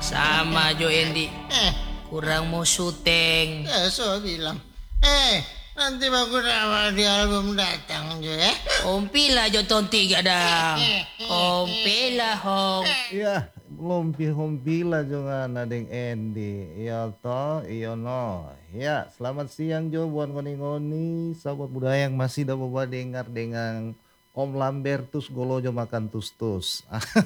Sama Jo Endi, Eh, kurang mau syuting. so bilang. Nanti bagus di album datang Jo ya. Ompila Jo tonti gak dah. Ompila hong. Iya, hompi-hompila juga nadeng Endi. Iya toh, iya no. Ya, selamat siang Jo buat ngoni-ngoni sahabat budaya yang masih dapat dengar dengan Om Lambertus Golojo makan tus-tus.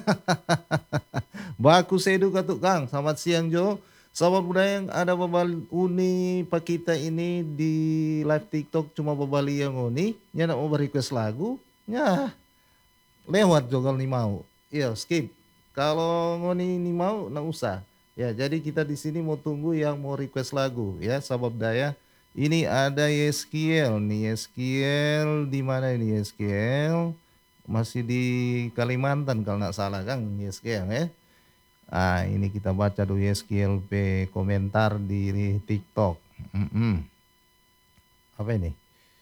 Baku sedu katuk Kang. Selamat siang Jo. Sahabat budaya yang ada babal uni pak kita ini di live TikTok cuma babali yang uni. Ya nak mau request lagu. Ya, lewat jo kalau ni mau. Iya, skip. Kalau ngoni ini mau, nggak usah. Ya, jadi kita di sini mau tunggu yang mau request lagu ya, sahabat daya. Ini ada Yeskiel nih, Yeskiel di mana ini Yeskiel? Masih di Kalimantan kalau nggak salah Kang Yeskiel ya. Ah, ini kita baca dulu Yeskiel P komentar di TikTok. Apa ini?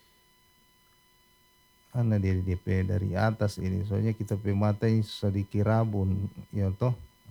Karena dia DP dari atas ini, soalnya kita mata ini sedikit rabun ya toh.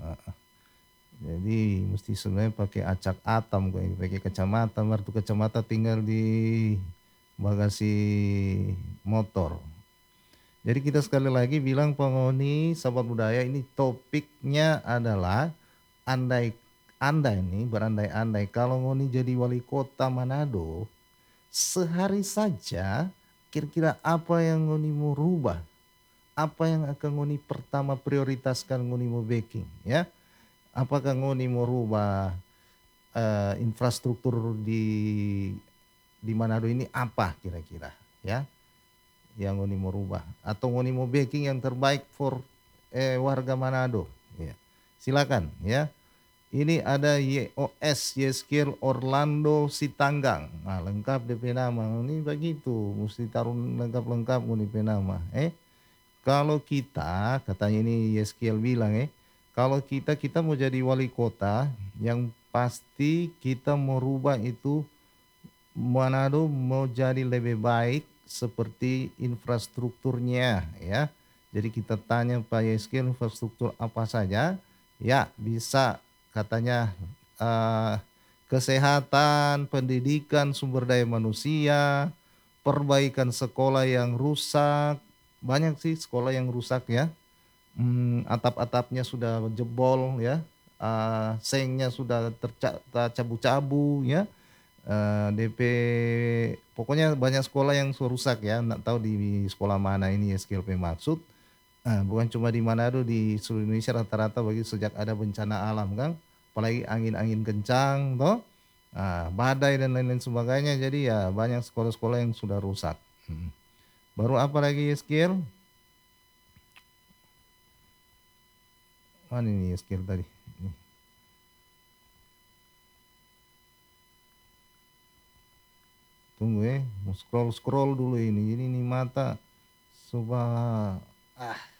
Jadi mesti sebenarnya pakai acak atam gue pakai kacamata, martu kacamata tinggal di bagasi motor. Jadi kita sekali lagi bilang penghuni sahabat budaya, ini topiknya adalah andai nih, berandai-andai kalau ngoni jadi wali kota Manado sehari saja, kira-kira apa yang ngoni mau rubah, apa yang akan ngoni pertama prioritaskan ngoni mau backing ya. Apakah ngoni mau rubah infrastruktur di Manado ini apa kira-kira ya yang ngoni mau rubah, atau ngoni mau backing yang terbaik for warga Manado ya. Silakan ya. Ini ada YOS Yeskiel Orlando Sitanggang. Nah, lengkap DP nama. Ini begitu, mesti taruh lengkap-lengkap DP nama. Kalau kita, katanya ini Yeskiel bilang kalau kita mau jadi wali kota, yang pasti kita mau rubah itu Manado mau jadi lebih baik seperti infrastrukturnya ya. Jadi kita tanya Pak Yeskiel infrastruktur apa saja? Ya, bisa katanya kesehatan, pendidikan, sumber daya manusia, perbaikan sekolah yang rusak, banyak sih sekolah yang rusak ya. Atap-atapnya sudah jebol ya, sengnya sudah tercabu-cabu ya. DP pokoknya banyak sekolah yang rusak ya, nggak tahu di sekolah mana ini ya SKLP maksud. Bukan cuma di Manado, di seluruh Indonesia rata-rata bagi sejak ada bencana alam Kang, apalagi angin-angin kencang toh, badai dan lain-lain sebagainya, jadi ya banyak sekolah-sekolah yang sudah rusak. Baru apa lagi skill? Mana ini skill tadi? Tunggu mau scroll dulu ini. Jadi ini mata subah